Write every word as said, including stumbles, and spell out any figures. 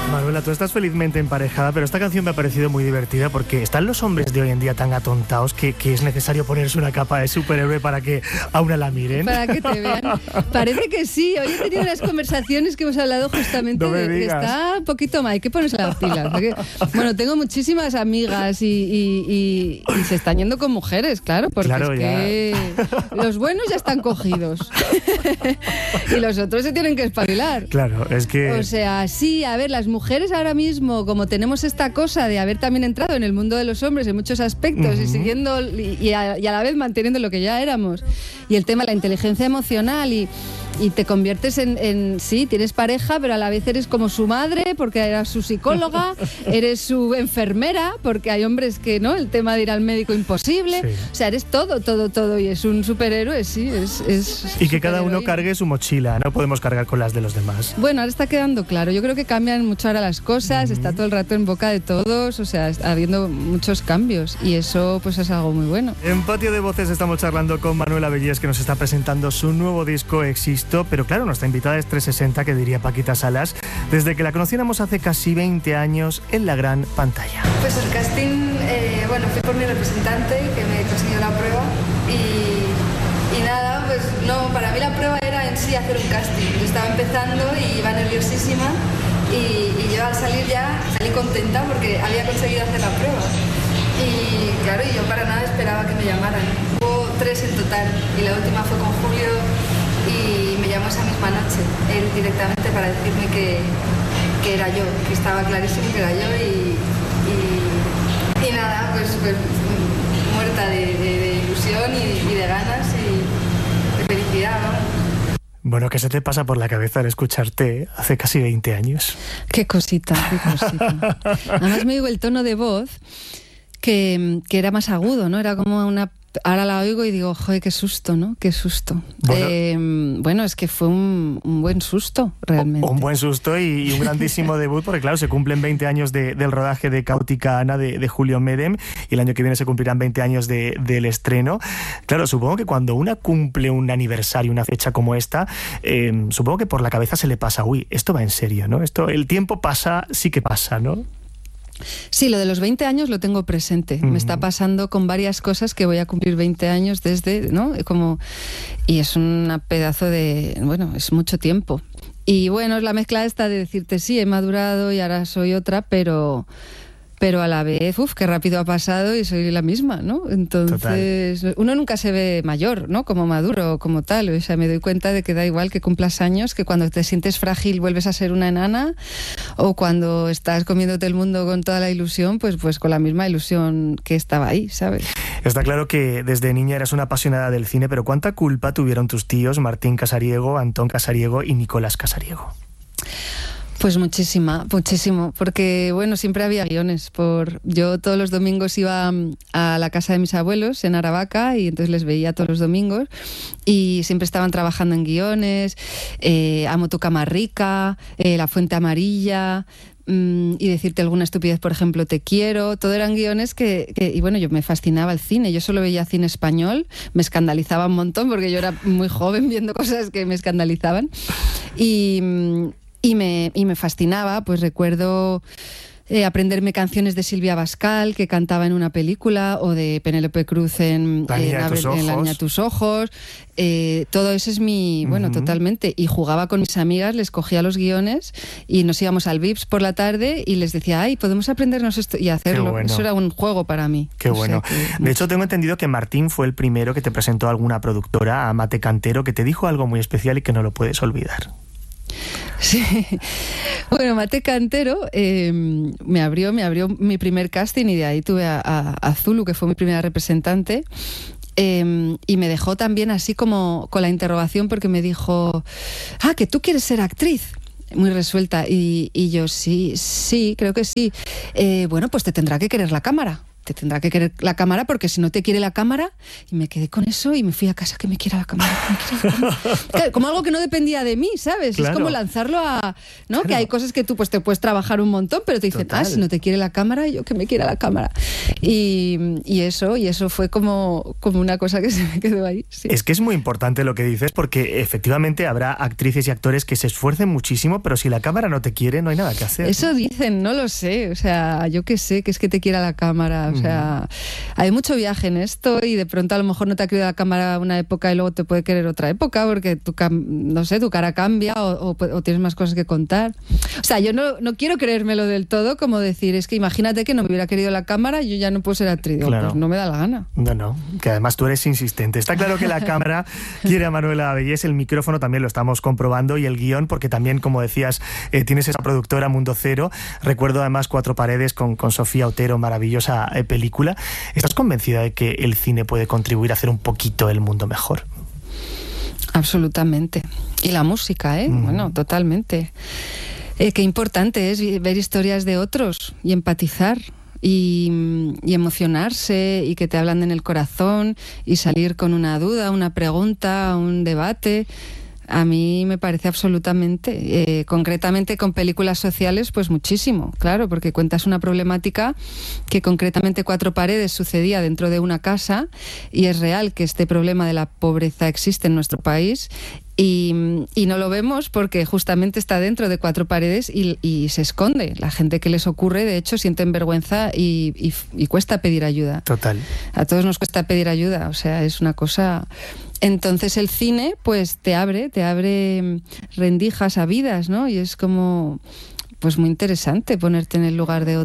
Manuela, tú estás felizmente emparejada, pero esta canción me ha parecido muy divertida porque están los hombres de hoy en día tan atontados que, que es necesario ponerse una capa de superhéroe para que a una la miren. Para que te vean. Parece que sí. Hoy he tenido unas conversaciones que hemos hablado justamente No me de que digas. está un poquito mal. Hay que ponerse las pilas. Porque, bueno, tengo muchísimas amigas y, y, y, y se están yendo con mujeres, claro, porque Claro, es que los buenos ya están cogidos y los otros se tienen que espabilar. Claro, es que... O sea, sí, a ver, las mujeres ahora mismo, como tenemos esta cosa de haber también entrado en el mundo de los hombres en muchos aspectos Uh-huh. y siguiendo y, y, a, y a la vez manteniendo lo que ya éramos, y el tema de la inteligencia emocional y, y te conviertes en, en, sí, tienes pareja, pero a la vez eres como su madre porque eras su psicóloga, eres su enfermera, porque hay hombres que, ¿no? El tema de ir al médico imposible, Sí. o sea, eres todo, todo, todo, y es un superhéroe, sí, es... es Y que cada uno superheroína. cargue su mochila, no podemos cargar con las de los demás. Bueno, ahora está quedando claro. Yo creo que cambian mucho ahora las cosas, está todo el rato en boca de todos, o sea, está habiendo muchos cambios y eso pues es algo muy bueno. En Patio de Voces estamos charlando con Manuela Bellés, que nos está presentando su nuevo disco Existo, pero claro, nuestra invitada es trescientos sesenta, que diría Paquita Salas, desde que la conociéramos hace casi veinte años en la gran pantalla. Pues el casting, eh, bueno, fui por mi representante, que me consiguió la prueba, y, y nada, pues no, para mí la prueba era en sí hacer un casting. Yo estaba empezando y iba nerviosísima, y, y yo al salir ya salí contenta porque había conseguido hacer la prueba. Y claro, y yo para nada esperaba que me llamaran. Hubo tres en total, y la última fue con Julio, y me llamó esa misma noche, él directamente para decirme que, que era yo, que estaba clarísimo que era yo, y, y, y nada, pues, pues muerta de, de, de ilusión y, y de ganas y de felicidad, ¿no? Bueno, ¿qué se te pasa por la cabeza al escucharte hace casi veinte años? Qué cosita, qué cosita. Además me digo el tono de voz que, que era más agudo, ¿no? Era como una... Ahora la oigo y digo, joder, qué susto, ¿no? Qué susto. Bueno, eh, bueno es que fue un, un buen susto, realmente. Un buen susto y, y un grandísimo debut, porque claro, se cumplen veinte años de, del rodaje de Cáutica Ana de, de Julio Medem, y el año que viene se cumplirán veinte años de, del estreno. Claro, supongo que cuando una cumple un aniversario, una fecha como esta, eh, supongo que por la cabeza se le pasa, uy, esto va en serio, ¿no? Esto, el tiempo pasa, sí que pasa, ¿no? Sí, lo de los veinte años lo tengo presente. Uh-huh. Me está pasando con varias cosas que voy a cumplir veinte años desde, ¿no? Como, y es un pedazo de, bueno, es mucho tiempo. Y bueno, es la mezcla esta de decirte, sí, he madurado y ahora soy otra, pero... pero a la vez, uff, qué rápido ha pasado y soy la misma, ¿no? Entonces, Total. Uno nunca se ve mayor, ¿no? Como maduro, como tal. O sea, me doy cuenta de que da igual que cumplas años, que cuando te sientes frágil vuelves a ser una enana, o cuando estás comiéndote el mundo con toda la ilusión, pues, pues con la misma ilusión que estaba ahí, ¿sabes? Está claro que desde niña eras una apasionada del cine, pero ¿cuánta culpa tuvieron tus tíos Martín Casariego, Antón Casariego y Nicolás Casariego? Pues muchísima, muchísimo, porque bueno, siempre había guiones. Por yo todos los domingos iba a la casa de mis abuelos en Aravaca y entonces les veía todos los domingos y siempre estaban trabajando en guiones, eh, Amo tu cama rica, eh, La fuente amarilla, mmm, y decirte alguna estupidez, por ejemplo, Te quiero. Todo eran guiones que, que, y bueno, yo me fascinaba el cine. Yo solo veía cine español, me escandalizaba un montón porque yo era muy joven viendo cosas que me escandalizaban y... Y me, y me fascinaba, pues recuerdo eh, aprenderme canciones de Silvia Bascal, que cantaba en una película, o de Penélope Cruz en La niña, en, de, tus en, en La niña de tus ojos. Eh, todo eso es mi... Bueno, uh-huh. totalmente. Y jugaba con mis amigas, les cogía los guiones y nos íbamos al Vips por la tarde y les decía, ay, podemos aprendernos esto y hacerlo. Bueno. Eso era un juego para mí. Qué o bueno. Sea que... De hecho, tengo entendido que Martín fue el primero que te presentó a alguna productora, a Mate Cantero, que te dijo algo muy especial y que no lo puedes olvidar. Sí, bueno, Mate Cantero eh, me abrió, me abrió mi primer casting y de ahí tuve a, a, a Zulu, que fue mi primera representante, eh, y me dejó también así como con la interrogación porque me dijo, ah, que tú quieres ser actriz. Muy resuelta y, y yo sí, sí, creo que sí. Eh, bueno, pues te tendrá que querer la cámara. te tendrá que querer la cámara, porque si no te quiere la cámara, y me quedé con eso y me fui a casa, que me quiera la cámara, que me quiera la cámara. Claro, como algo que no dependía de mí, ¿sabes? Claro. Es como lanzarlo a, ¿no? Claro. Que hay cosas que tú pues te puedes trabajar un montón, pero te dicen, Total. ah, si no te quiere la cámara, yo que me quiera la cámara. Y, y eso, y eso fue como, como una cosa que se me quedó ahí. Sí. Es que es muy importante lo que dices, porque efectivamente habrá actrices y actores que se esfuercen muchísimo, pero si la cámara no te quiere, no hay nada que hacer. Eso dicen, no lo sé, o sea, yo qué sé, que es que te quiera la cámara, o sea, mm. hay mucho viaje en esto, y de pronto a lo mejor no te ha querido la cámara una época y luego te puede querer otra época, porque tu, no sé, tu cara cambia o, o, o tienes más cosas que contar. O sea, yo no, no quiero creérmelo del todo, como decir, es que imagínate que no me hubiera querido la cámara, yo ya no puedo ser actriz. Claro. Pues no me da la gana. No, no, que además tú eres insistente. Está claro que la cámara quiere a Manuela Bellés, el micrófono también lo estamos comprobando, y el guión, porque también, como decías, eh, tienes esa productora Mundo Cero. Recuerdo además Cuatro Paredes con, con Sofía Otero, maravillosa eh, película. ¿Estás convencida de que el cine puede contribuir a hacer un poquito el mundo mejor? Absolutamente. Y la música, ¿eh? Mm. Bueno, totalmente. Eh, qué importante es ver historias de otros y empatizar. Y, y emocionarse, y que te hablan en el corazón, y salir con una duda, una pregunta, un debate. A mí me parece absolutamente, eh, concretamente con películas sociales, pues muchísimo, claro, porque cuentas una problemática que concretamente Cuatro Paredes sucedía dentro de una casa, y es real que este problema de la pobreza existe en nuestro país. Y, y no lo vemos porque justamente está dentro de cuatro paredes y, y se esconde. La gente que les ocurre, de hecho, sienten vergüenza y, y, y cuesta pedir ayuda. Total. A todos nos cuesta pedir ayuda, o sea, es una cosa... Entonces el cine, pues te abre, te abre rendijas a vidas, ¿no? Y es como... pues muy interesante ponerte en el lugar de otro.